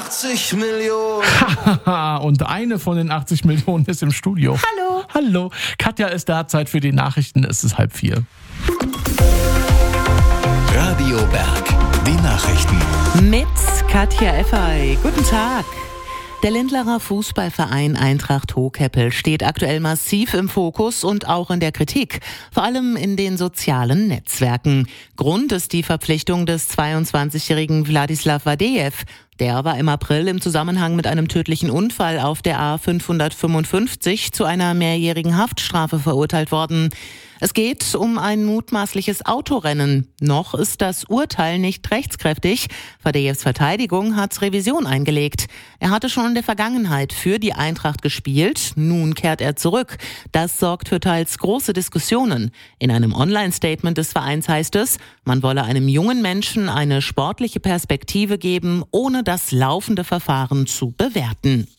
80 Millionen. Und eine von den 80 Millionen ist im Studio. Hallo. Hallo. Katja ist da, Zeit für die Nachrichten. Es ist 3:30. Radio Berg, die Nachrichten. Mit Katja Effay. Guten Tag. Der Lindlerer Fußballverein Eintracht Hohkeppel steht aktuell massiv im Fokus und auch in der Kritik, vor allem in den sozialen Netzwerken. Grund ist die Verpflichtung des 22-jährigen Wladislav Vadejew. Der war im April im Zusammenhang mit einem tödlichen Unfall auf der A555 zu einer mehrjährigen Haftstrafe verurteilt worden. Es geht um ein mutmaßliches Autorennen. Noch ist das Urteil nicht rechtskräftig. Vadejews Verteidigung hat Revision eingelegt. Er hatte schon in der Vergangenheit für die Eintracht gespielt. Nun kehrt er zurück. Das sorgt für teils große Diskussionen. In einem Online-Statement des Vereins heißt es, man wolle einem jungen Menschen eine sportliche Perspektive geben, ohne das laufende Verfahren zu bewerten.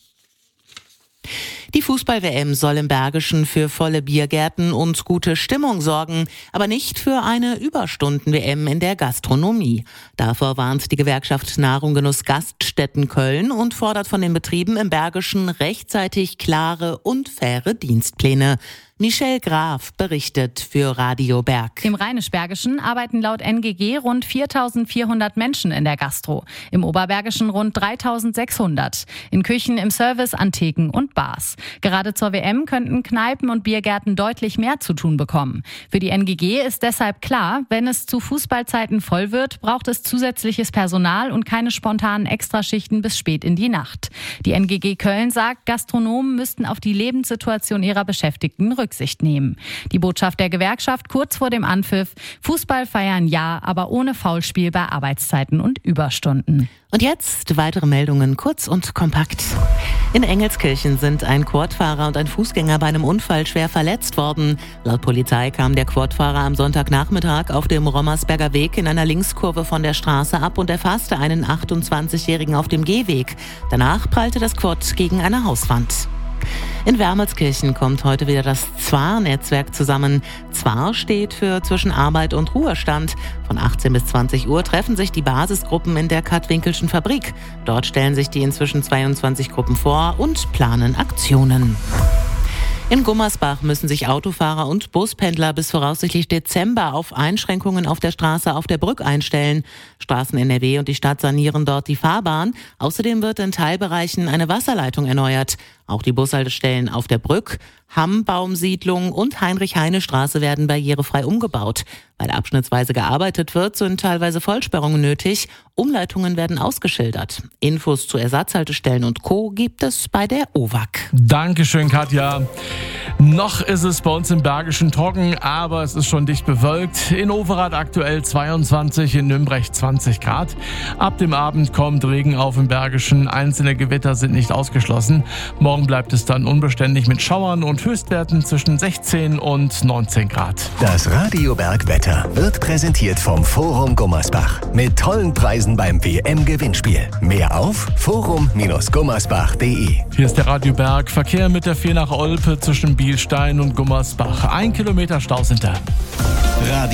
Die Fußball-WM soll im Bergischen für volle Biergärten und gute Stimmung sorgen, aber nicht für eine Überstunden-WM in der Gastronomie. Davor warnt die Gewerkschaft Nahrung Genuss Gaststätten Köln und fordert von den Betrieben im Bergischen rechtzeitig klare und faire Dienstpläne. Michelle Graf berichtet für Radio Berg. Im Rheinisch-Bergischen arbeiten laut NGG rund 4.400 Menschen in der Gastro. Im Oberbergischen rund 3.600. In Küchen, im Service, an Theken und Bars. Gerade zur WM könnten Kneipen und Biergärten deutlich mehr zu tun bekommen. Für die NGG ist deshalb klar, wenn es zu Fußballzeiten voll wird, braucht es zusätzliches Personal und keine spontanen Extraschichten bis spät in die Nacht. Die NGG Köln sagt, Gastronomen müssten auf die Lebenssituation ihrer Beschäftigten Rücksicht nehmen. Die Botschaft der Gewerkschaft kurz vor dem Anpfiff: Fußball feiern ja, aber ohne Foulspiel bei Arbeitszeiten und Überstunden. Und jetzt weitere Meldungen, kurz und kompakt. In Engelskirchen sind ein Quadfahrer und ein Fußgänger bei einem Unfall schwer verletzt worden. Laut Polizei kam der Quadfahrer am Sonntagnachmittag auf dem Rommersberger Weg in einer Linkskurve von der Straße ab und erfasste einen 28-Jährigen auf dem Gehweg. Danach prallte das Quad gegen eine Hauswand. In Wermelskirchen kommt heute wieder das ZWAR-Netzwerk zusammen. ZWAR steht für zwischen Arbeit und Ruhestand. Von 18 bis 20 Uhr treffen sich die Basisgruppen in der Katwinkelschen Fabrik. Dort stellen sich die inzwischen 22 Gruppen vor und planen Aktionen. In Gummersbach müssen sich Autofahrer und Buspendler bis voraussichtlich Dezember auf Einschränkungen auf der Straße auf der Brück einstellen. Straßen NRW und die Stadt sanieren dort die Fahrbahn. Außerdem wird in Teilbereichen eine Wasserleitung erneuert. Auch die Bushaltestellen auf der Brück, Hammbaumsiedlung und Heinrich-Heine-Straße werden barrierefrei umgebaut. Weil abschnittsweise gearbeitet wird, sind teilweise Vollsperrungen nötig. Umleitungen werden ausgeschildert. Infos zu Ersatzhaltestellen und Co. gibt es bei der OWAG. Dankeschön, Katja. Noch ist es bei uns im Bergischen trocken, aber es ist schon dicht bewölkt. In Overath aktuell 22, in Nürnberg 20 Grad. Ab dem Abend kommt Regen auf im Bergischen. Einzelne Gewitter sind nicht ausgeschlossen. Morgen bleibt es dann unbeständig mit Schauern und Höchstwerten zwischen 16 und 19 Grad. Das Radio Berg Wetter wird präsentiert vom Forum Gummersbach. Mit tollen Preisen beim WM-Gewinnspiel. Mehr auf forum-gummersbach.de. Hier ist der Radio Berg. Verkehr mit der 4 nach Olpe zwischen Bielstein und Gummersbach. 1 Kilometer Stau sind da.